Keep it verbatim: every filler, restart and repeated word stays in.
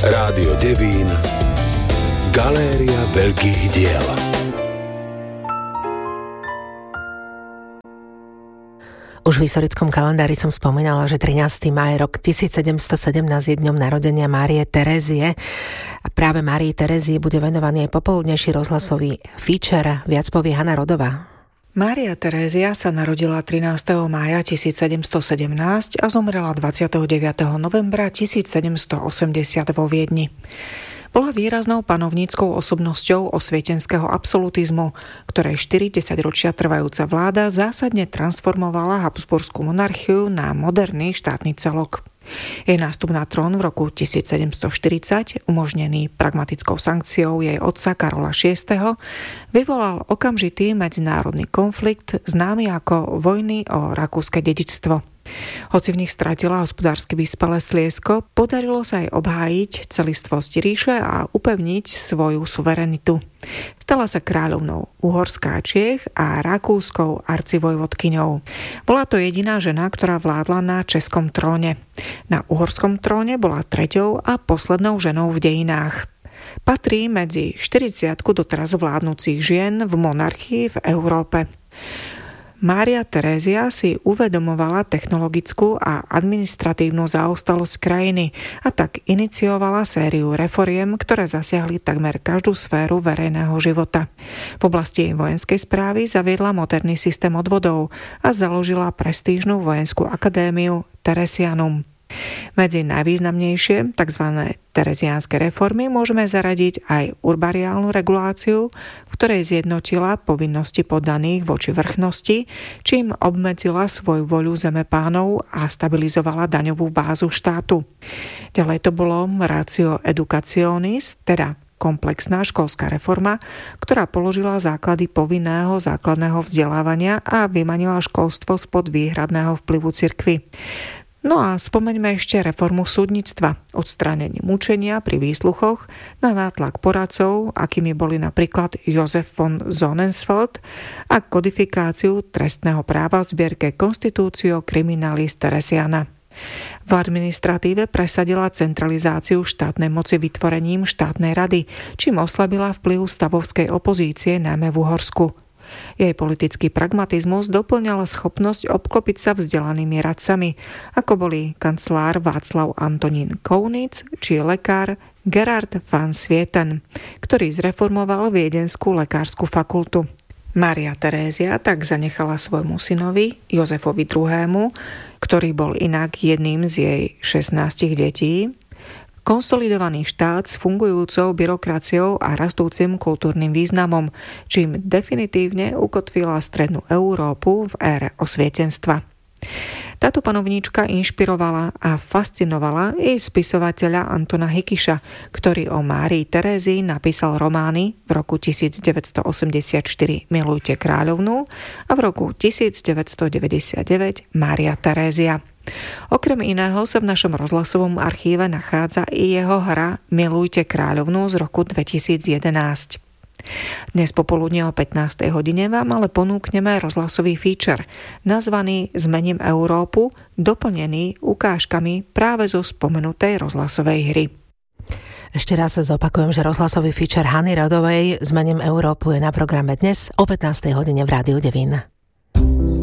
Rádio Devín. Galéria veľkých diel. Už v historickom kalendári som spomínala, že trinásteho mája rok tisícsedemstosedemnásť je dňom narodenia Márie Terézie. A práve Márii Terézii bude venovaný aj popoludnejší rozhlasový feature. Viac povie Hana Rodová. Mária Terézia sa narodila trinásteho mája tisícsedemstosedemnásť a zomrela dvadsiateho deviateho novembra tisícsedemstoosemdesiat vo Viedni. Bola výraznou panovníckou osobnosťou osvietenského absolutizmu, ktorej štyri desaťročia trvajúca vláda zásadne transformovala Habsburskú monarchiu na moderný štátny celok. Jej nástup na trón v roku tisícsedemstoštyridsať, umožnený pragmatickou sankciou jej otca Karola šiesteho, vyvolal okamžitý medzinárodný konflikt známy ako vojny o rakúske dedičstvo. Hoci v nich stratila hospodársky vyspelé Sliesko, podarilo sa jej obhájiť celistvosť ríše a upevniť svoju suverenitu. Stala sa kráľovnou Uhorská Čiech a rakúskou arcivojvodkyňou. Bola to jediná žena, ktorá vládla na českom tróne. Na uhorskom tróne bola treťou a poslednou ženou v dejinách. Patrí medzi štyridsiatku doteraz vládnúcich žien v monarchii v Európe. Mária Terézia si uvedomovala technologickú a administratívnu zaostalosť krajiny a tak iniciovala sériu reforiem, ktoré zasiahli takmer každú sféru verejného života. V oblasti vojenskej správy zaviedla moderný systém odvodov a založila prestížnu vojenskú akadémiu Teresianum. Medzi najvýznamnejšie tzv. Tereziánske reformy môžeme zaradiť aj urbariálnu reguláciu, v ktorej zjednotila povinnosti poddaných voči vrchnosti, čím obmedzila svoju voľu zemepánov a stabilizovala daňovú bázu štátu. Ďalej to bolo ratio educationis, teda komplexná školská reforma, ktorá položila základy povinného základného vzdelávania a vymanila školstvo spod výhradného vplyvu cirkvi. No a spomeňme ešte reformu súdnictva, odstránenie mučenia pri výsluchoch na nátlak poradcov, akými boli napríklad Josef von Sonnenfeld, a kodifikáciu trestného práva v zbierke Constitutio Criminalis Teresiana. V administratíve presadila centralizáciu štátnej moci vytvorením štátnej rady, čím oslabila vplyv stavovskej opozície najmä v Uhorsku. Jej politický pragmatizmus doplňala schopnosť obklopiť sa vzdelanými radcami, ako boli kancelár Václav Antonín Kounic či lekár Gerard van Swieten, ktorý zreformoval viedenskú lekárskú fakultu. Mária Terézia tak zanechala svojmu synovi Jozefovi druhému, ktorý bol inak jedným z jej šestnástich detí, konsolidovaný štát s fungujúcou byrokraciou a rastúcim kultúrnym významom, čím definitívne ukotvila strednú Európu v ére osvietenstva. Táto panovníčka inšpirovala a fascinovala i spisovateľa Antona Hikiša, ktorý o Márii Terézii napísal romány v roku tisícdeväťstoosemdesiatštyri Milujte kráľovnú a v roku tisícdeväťstodeväťdesiatdeväť Mária Terézia. Okrem iného sa v našom rozhlasovom archíve nachádza i jeho hra Milujte kráľovnú z roku dvetisícjedenásť. Dnes popoludne o pätnástej hodine vám ale ponúkneme rozhlasový feature nazvaný Zmením Európu, doplnený ukážkami práve zo spomenutej rozhlasovej hry. Ešte raz sa zopakujem, že rozhlasový feature Hany Rodovej Zmením Európu je na programe dnes o pätnástej hodine v Rádiu Devín.